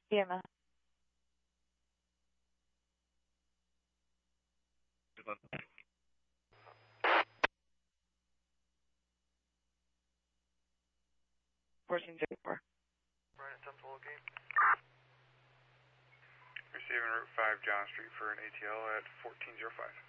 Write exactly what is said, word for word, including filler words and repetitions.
E M S. fourteen zero four. Right at Temple Gate. Receiving Route five John Street for an A T L at fourteen zero five.